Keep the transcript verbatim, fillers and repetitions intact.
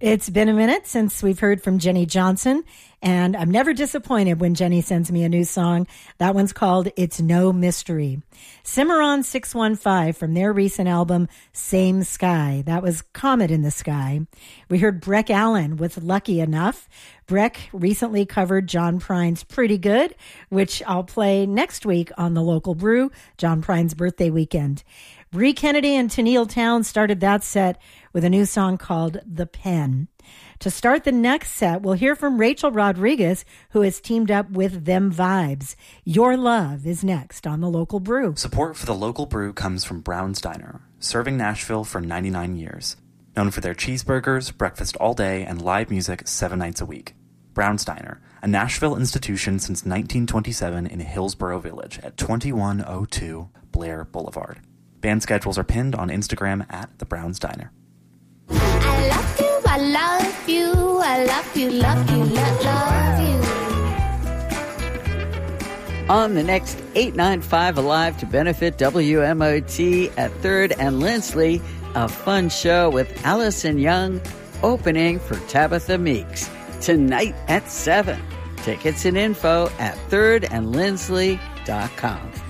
It's been a minute since we've heard from Jenny Johnson, and I'm never disappointed when Jenny sends me a new song. That one's called It's No Mystery. Cimarron six one five from their recent album, Same Sky. That was Comet in the Sky. We heard Breck Allen with Lucky Enough. Breck recently covered John Prine's Pretty Good, which I'll play next week on The Local Brew, John Prine's birthday weekend. Bree Kennedy and Tennille Townes started that set with a new song called The Pen. To start the next set, we'll hear from Rachel Rodriguez, who has teamed up with Them Vibes. Your Love is next on The Local Brew. Support for The Local Brew comes from Brown's Diner, serving Nashville for ninety-nine years. Known for their cheeseburgers, breakfast all day, and live music seven nights a week. Brown's Diner, a Nashville institution since nineteen twenty-seven in Hillsborough Village at twenty-one oh two Blair Boulevard. Band schedules are pinned on Instagram at The Brown's Diner. I love you, I love you, I love you, love you, love, love you. On the next eight ninety-five Alive to benefit W M O T at third and Lindsley, a fun show with Allison Young opening for Tabitha Meeks tonight at seven. Tickets and info at third and lindsley dot com.